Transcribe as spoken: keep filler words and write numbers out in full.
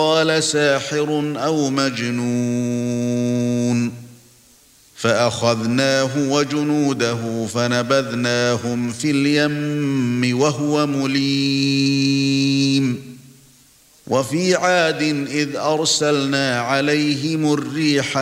قال ساحر أو مجنون فأخذناه وجنوده فنبذناهم في اليم وهو مليم وفي عاد إذ أرسلنا عليهم الريح